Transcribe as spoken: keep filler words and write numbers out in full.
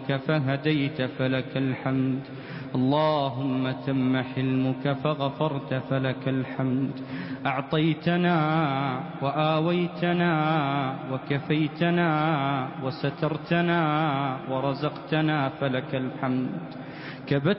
عدلك فهديت فلك الحمد. اللهم تم حلمك فغفرت فلك الحمد. أعطيتنا وآويتنا وكفيتنا وسترتنا ورزقتنا فلك الحمد. كبت